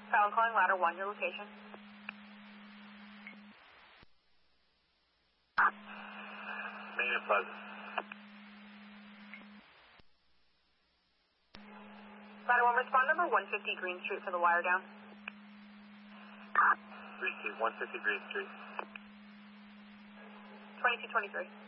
Fallon calling ladder 1, your location. Main and Pleasant. Ladder 1, respond number 150 Green Street for the wire down. Green Street, 150 Green Street. 2223.